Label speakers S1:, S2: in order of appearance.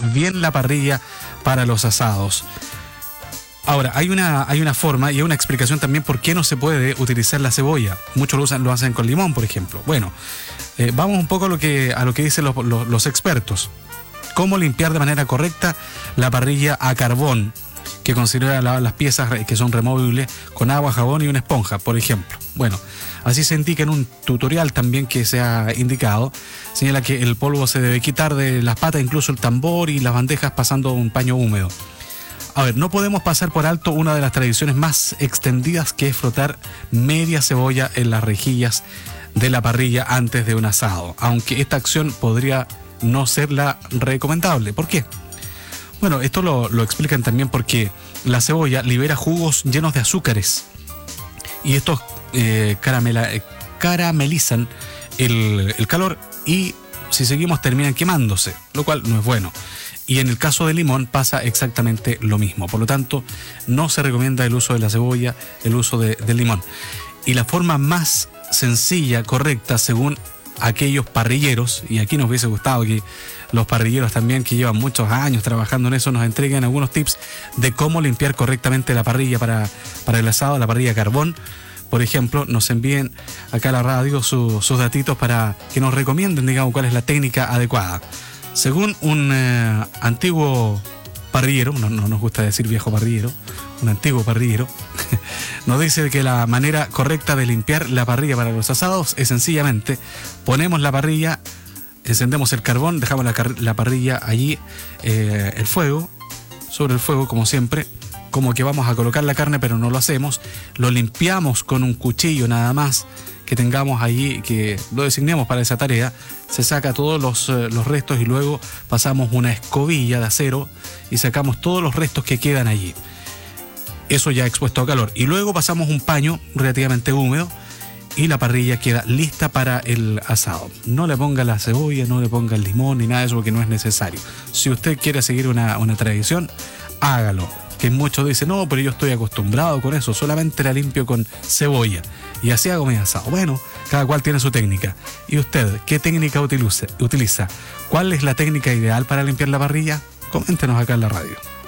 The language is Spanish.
S1: bien la parrilla para los asados. Ahora, hay una forma y hay una explicación también por qué no se puede utilizar la cebolla. Muchos lo hacen con limón, por ejemplo. Bueno, vamos un poco a lo que dicen los expertos. Cómo limpiar de manera correcta la parrilla a carbón, que considera las piezas que son removibles con agua, jabón y una esponja, por ejemplo. Bueno, así se indica en un tutorial también que se ha indicado. Señala que el polvo se debe quitar de las patas, incluso el tambor y las bandejas, pasando un paño húmedo. A ver, no podemos pasar por alto una de las tradiciones más extendidas, que es frotar media cebolla en las rejillas de la parrilla antes de un asado, aunque esta acción podría no ser la recomendable. ¿Por qué? Bueno, esto lo explican también porque la cebolla libera jugos llenos de azúcares y estos caramelizan el calor, y si seguimos terminan quemándose, lo cual no es bueno. Y en el caso del limón pasa exactamente lo mismo. Por lo tanto, no se recomienda el uso de la cebolla, el uso del limón. Y la forma más sencilla, correcta, según aquellos parrilleros, y aquí nos hubiese gustado que los parrilleros también, que llevan muchos años trabajando en eso, nos entreguen algunos tips de cómo limpiar correctamente la parrilla para el asado, la parrilla a carbón. Por ejemplo, nos envíen acá a la radio sus datitos para que nos recomienden, digamos, cuál es la técnica adecuada. Según un antiguo parrillero, no nos gusta decir viejo parrillero, un antiguo parrillero, nos dice que la manera correcta de limpiar la parrilla para los asados es sencillamente: ponemos la parrilla, encendemos el carbón, dejamos la parrilla allí, sobre el fuego, como siempre, como que vamos a colocar la carne, pero no lo hacemos. Lo limpiamos con un cuchillo nada más que tengamos allí, que lo designemos para esa tarea. Se saca todos los restos y luego pasamos una escobilla de acero y sacamos todos los restos que quedan allí. Eso ya expuesto a calor. Y luego pasamos un paño relativamente húmedo y la parrilla queda lista para el asado. No le ponga la cebolla, no le ponga el limón ni nada de eso, porque no es necesario. Si usted quiere seguir una tradición, hágalo. Que muchos dicen, no, pero yo estoy acostumbrado con eso, solamente la limpio con cebolla y así hago mi asado. Bueno, cada cual tiene su técnica. ¿Y usted qué técnica utiliza? ¿Cuál es la técnica ideal para limpiar la parrilla? Coméntenos acá en la radio.